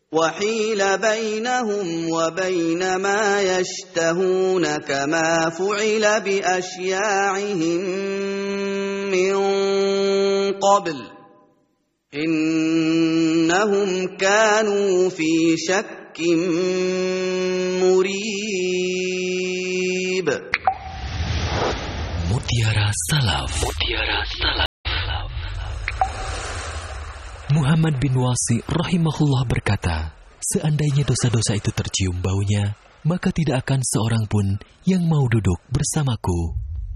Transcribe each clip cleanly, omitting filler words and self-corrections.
وحيل بينهم وبين ما يشتهون كما فعل بأشياعهم من قبل إنهم كانوا في شك مريب. Mutiara Salaf. Muhammad bin Wasi rahimahullah berkata, seandainya dosa-dosa itu tercium baunya, maka tidak akan seorang pun yang mau duduk bersamaku.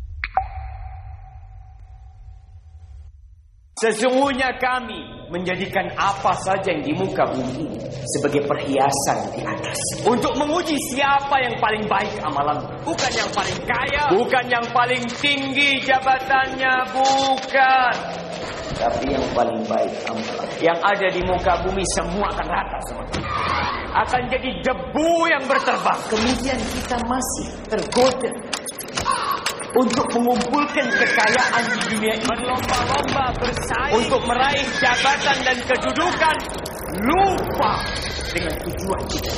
Sesungguhnya kami menjadikan apa saja yang di muka bumi ini sebagai perhiasan di atas. Untuk menguji siapa yang paling baik amalannya. Bukan yang paling kaya, bukan yang paling tinggi jabatannya, bukan. Tapi yang paling baik amalan. Yang ada di muka bumi semua akan rata semua. Akan jadi debu yang berterbang. Kemudian kita masih tergoda untuk mengumpulkan kekayaan di dunia ini. Berlomba-lomba bersaing untuk meraih jabatan dan kedudukan. Lupa dengan tujuan kita.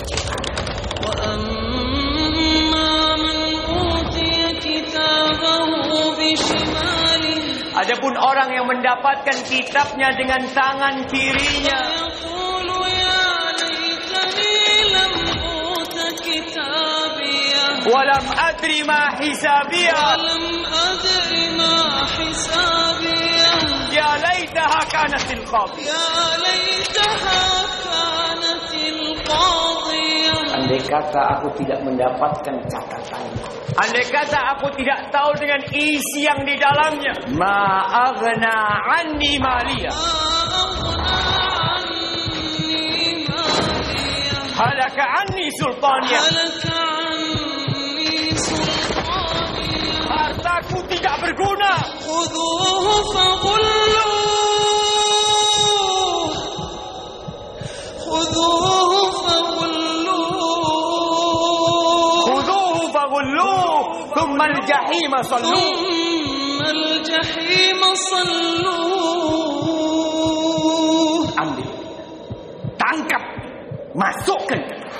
Adapun orang yang mendapatkan kitabnya dengan tangan kirinya, walam adri ma hisabiyah, ya laitaha kanatil qadiyah. Andai kata aku tidak mendapatkan catatannya, andai kata aku tidak tahu dengan isi yang di dalamnya, ma aghna anni maliyah, halaka anni sultaniyah, hartaku tidak berguna. Khudhuhu faghulluh, khudhuhu faghulluh, khudhuhu faghulluh, thumma al-jahima salluh, thumma al-jahima salluh. Ambil, tangkap, masukkan.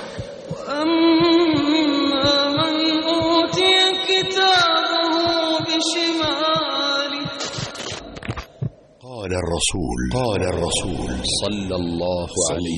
قال الرسول صلى الله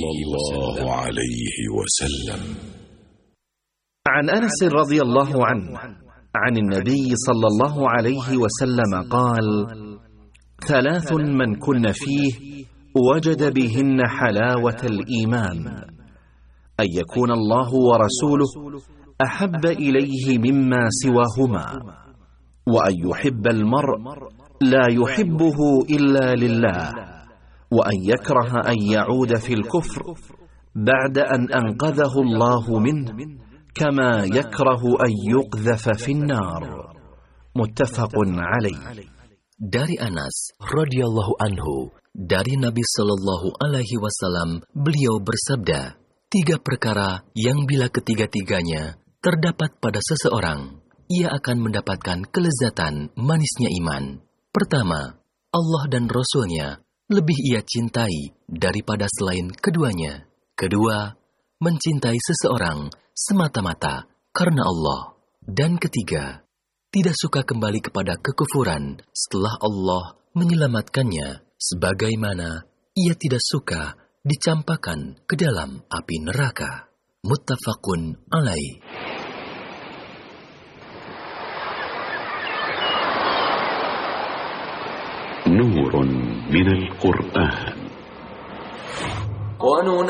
عليه وسلم عن أنس رضي الله عنه عن النبي صلى الله عليه وسلم قال: ثلاث من كن فيه وجد بهن حلاوة الإيمان: أن يكون الله ورسوله أحب إليه مما سواهما، وأن يحب المرء لا يحبه إلا لله، وأن يكره أن يعود في الكفر بعد أن أنقذه الله منه كما يكره أن يقذف في النار. متفق عليه. Dari Anas radhiyallahu anhu, dari Nabi sallallahu alaihi wasallam, beliau bersabda, 3 perkara yang bila ketiga-tiganya terdapat pada seseorang, ia akan mendapatkan kelezatan manisnya iman. Pertama, Allah dan Rasul-Nya lebih ia cintai daripada selain keduanya. Kedua, mencintai seseorang semata-mata karena Allah. Dan ketiga, tidak suka kembali kepada kekufuran setelah Allah menyelamatkannya, sebagaimana ia tidak suka dicampakkan ke dalam api neraka. Muttafaqun alaih. نور من القرآن.